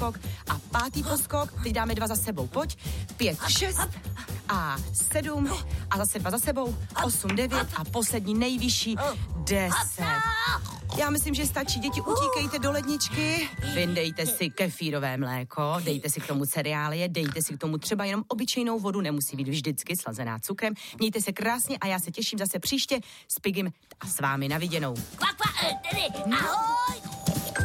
poskok a 5. poskok. Teď dáme 2 za sebou, pojď. 5, 6 a 7 a zase 2 za sebou. 8, 9 a poslední nejvyšší 10. Já myslím, že stačí. Děti, utíkejte do ledničky, vyndejte si kefírové mléko, dejte si k tomu cereálie, dejte si k tomu třeba jenom obyčejnou vodu, nemusí být vždycky slazená cukrem. Mějte se krásně a já se těším zase příště s Pigim a s vámi na viděnou. Ahoj!